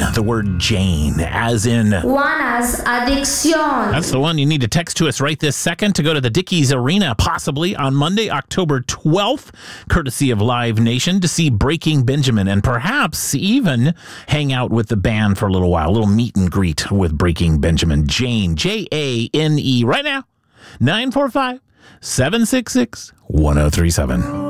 the word Jane, as in Juana's adicción. That's the one you need to text to us right this second to go to the Dickies Arena, possibly on Monday, October 12th, courtesy of Live Nation, to see Breaking Benjamin and perhaps even hang out with the band for a little while, a little meet and greet with Breaking Benjamin. Jane, Jane, right now, 945-766-1037.